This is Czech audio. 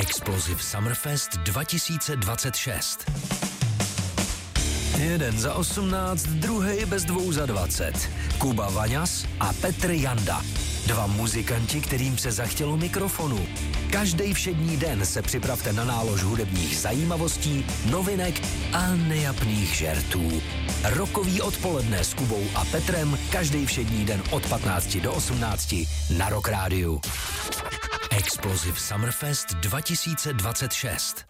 Explosive Summerfest 2026. Jeden za 18, druhej bez 2 za 20. Kuba Vaňas a Petr Janda. 2 muzikanti, kterým se zachtělo mikrofonu. Každý všední den se připravte na nálož hudebních zajímavostí, novinek a nejapných žertů. Rokový odpoledne s Kubou a Petrem každý všední den od 15 do 18 na Rock Rádiu. Explosive Summerfest 2026.